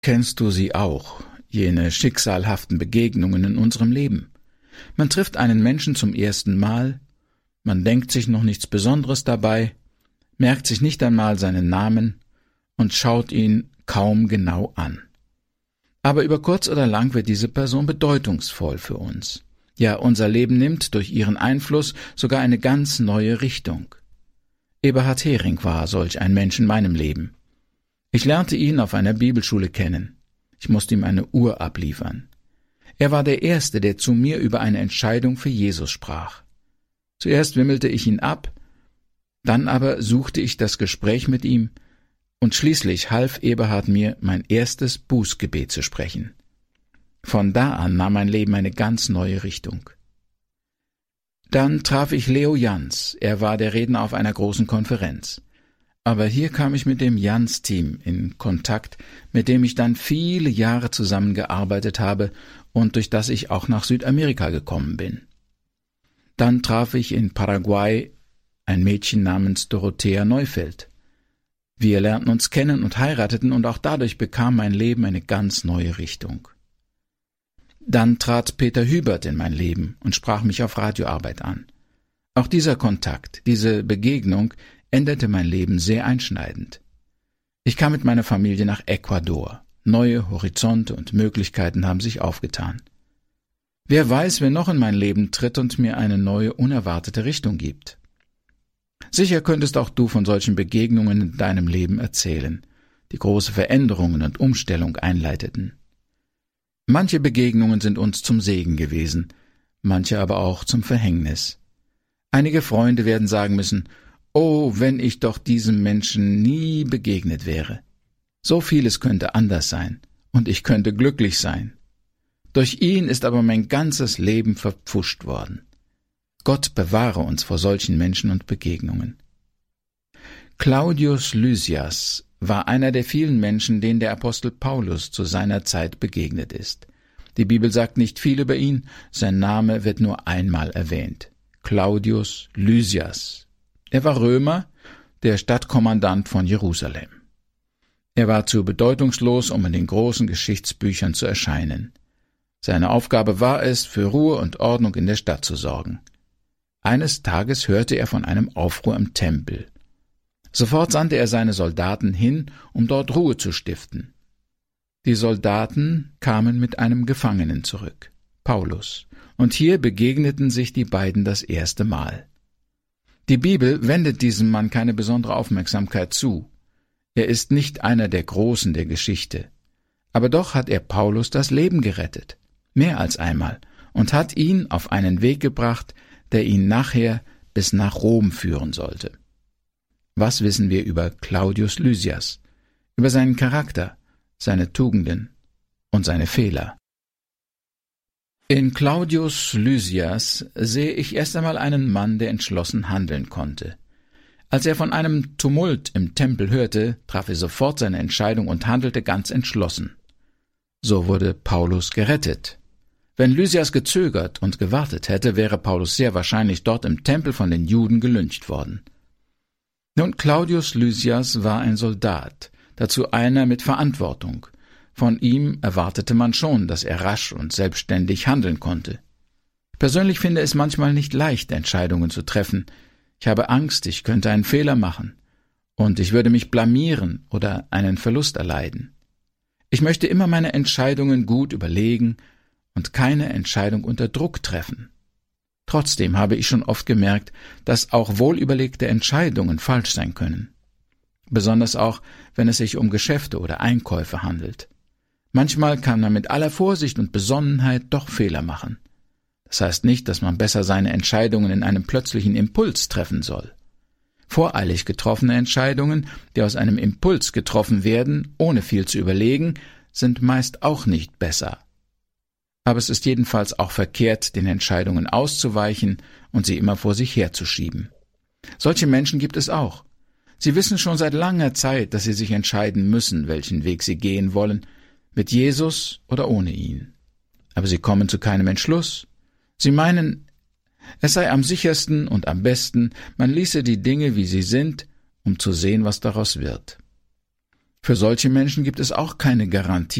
Kennst du sie auch, jene schicksalhaften Begegnungen in unserem Leben? Man trifft einen Menschen zum ersten Mal, man denkt sich noch nichts Besonderes dabei, merkt sich nicht einmal seinen Namen und schaut ihn kaum genau an. Aber über kurz oder lang wird diese Person bedeutungsvoll für uns. Ja, unser Leben nimmt durch ihren Einfluss sogar eine ganz neue Richtung. Eberhard Hering war solch ein Mensch in meinem Leben. Ich lernte ihn auf einer Bibelschule kennen. Ich musste ihm eine Uhr abliefern. Er war der Erste, der zu mir über eine Entscheidung für Jesus sprach. Zuerst wimmelte ich ihn ab, dann aber suchte ich das Gespräch mit ihm, und schließlich half Eberhard mir, mein erstes Bußgebet zu sprechen. Von da an nahm mein Leben eine ganz neue Richtung. Dann traf ich Leo Jans, er war der Redner auf einer großen Konferenz. Aber hier kam ich mit dem Jans-Team in Kontakt, mit dem ich dann viele Jahre zusammengearbeitet habe und durch das ich auch nach Südamerika gekommen bin. Dann traf ich in Paraguay ein Mädchen namens Dorothea Neufeld. Wir lernten uns kennen und heirateten, und auch dadurch bekam mein Leben eine ganz neue Richtung. Dann trat Peter Hübert in mein Leben und sprach mich auf Radioarbeit an. Auch dieser Kontakt, diese Begegnung änderte mein Leben sehr einschneidend. Ich kam mit meiner Familie nach Ecuador. Neue Horizonte und Möglichkeiten haben sich aufgetan. Wer weiß, wer noch in mein Leben tritt und mir eine neue, unerwartete Richtung gibt. Sicher könntest auch du von solchen Begegnungen in deinem Leben erzählen, die große Veränderungen und Umstellung einleiteten. Manche Begegnungen sind uns zum Segen gewesen, manche aber auch zum Verhängnis. Einige Freunde werden sagen müssen, »Oh, wenn ich doch diesem Menschen nie begegnet wäre. So vieles könnte anders sein, und ich könnte glücklich sein. Durch ihn ist aber mein ganzes Leben verpfuscht worden.« Gott bewahre uns vor solchen Menschen und Begegnungen. Claudius Lysias war einer der vielen Menschen, denen der Apostel Paulus zu seiner Zeit begegnet ist. Die Bibel sagt nicht viel über ihn, sein Name wird nur einmal erwähnt. Claudius Lysias. Er war Römer, der Stadtkommandant von Jerusalem. Er war zu bedeutungslos, um in den großen Geschichtsbüchern zu erscheinen. Seine Aufgabe war es, für Ruhe und Ordnung in der Stadt zu sorgen. Eines Tages hörte er von einem Aufruhr im Tempel. Sofort sandte er seine Soldaten hin, um dort Ruhe zu stiften. Die Soldaten kamen mit einem Gefangenen zurück, Paulus, und hier begegneten sich die beiden das erste Mal. Die Bibel wendet diesem Mann keine besondere Aufmerksamkeit zu. Er ist nicht einer der Großen der Geschichte. Aber doch hat er Paulus das Leben gerettet, mehr als einmal, und hat ihn auf einen Weg gebracht, der ihn nachher bis nach Rom führen sollte. Was wissen wir über Claudius Lysias, über seinen Charakter, seine Tugenden und seine Fehler? In Claudius Lysias sehe ich erst einmal einen Mann, der entschlossen handeln konnte. Als er von einem Tumult im Tempel hörte, traf er sofort seine Entscheidung und handelte ganz entschlossen. So wurde Paulus gerettet. Wenn Lysias gezögert und gewartet hätte, wäre Paulus sehr wahrscheinlich dort im Tempel von den Juden gelyncht worden. Nun, Claudius Lysias war ein Soldat, dazu einer mit Verantwortung. Von ihm erwartete man schon, dass er rasch und selbstständig handeln konnte. Ich persönlich finde es manchmal nicht leicht, Entscheidungen zu treffen. Ich habe Angst, ich könnte einen Fehler machen, und ich würde mich blamieren oder einen Verlust erleiden. Ich möchte immer meine Entscheidungen gut überlegen und keine Entscheidung unter Druck treffen. Trotzdem habe ich schon oft gemerkt, dass auch wohlüberlegte Entscheidungen falsch sein können. Besonders auch, wenn es sich um Geschäfte oder Einkäufe handelt. Manchmal kann man mit aller Vorsicht und Besonnenheit doch Fehler machen. Das heißt nicht, dass man besser seine Entscheidungen in einem plötzlichen Impuls treffen soll. Voreilig getroffene Entscheidungen, die aus einem Impuls getroffen werden, ohne viel zu überlegen, sind meist auch nicht besser. Aber es ist jedenfalls auch verkehrt, den Entscheidungen auszuweichen und sie immer vor sich herzuschieben. Solche Menschen gibt es auch. Sie wissen schon seit langer Zeit, dass sie sich entscheiden müssen, welchen Weg sie gehen wollen, mit Jesus oder ohne ihn. Aber sie kommen zu keinem Entschluss. Sie meinen, es sei am sichersten und am besten, man ließe die Dinge, wie sie sind, um zu sehen, was daraus wird. Für solche Menschen gibt es auch keine Garantie